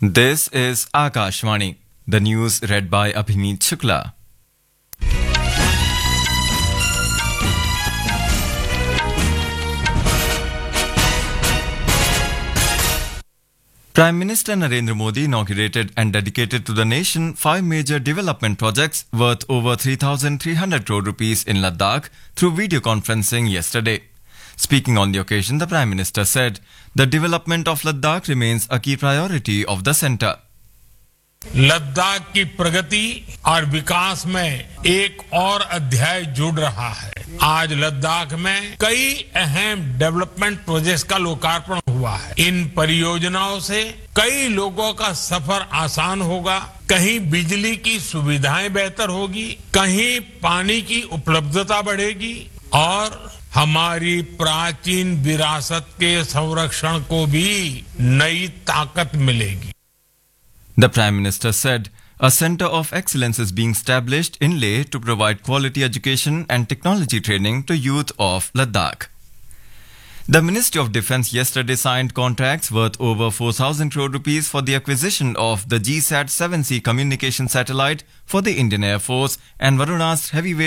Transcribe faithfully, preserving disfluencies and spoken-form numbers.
This is Akashvani. The news read by Abhineet Shukla. Prime Minister Narendra Modi inaugurated and dedicated to the nation five major development projects worth over three thousand three hundred crore rupees in Ladakh through video conferencing yesterday. Speaking on the occasion, the Prime Minister said the development of Ladakh remains a key priority of the centre. Ladakh की प्रगति और विकास में एक और अध्याय जुड़ रहा है। आज लद्दाख में कई अहम डेवलपमेंट प्रोजेक्ट्स का लोकार्पण हुआ है। इन परियोजनाओं से कई लोगों का सफर आसान होगा, कहीं बिजली की सुविधाएं बेहतर होगी, कहीं पानी की उपलब्धता बढ़ेगी और हमारी प्राचीन विरासत के संरक्षण को भी नई ताकत मिलेगी। The Prime Minister said a centre of excellence is being established in Leh to provide quality education and technology training to youth of Ladakh. The Ministry of Defence yesterday signed contracts worth over four thousand crore rupees for the acquisition of the G SAT seven C communication satellite for the Indian Air Force and Varunas heavyweight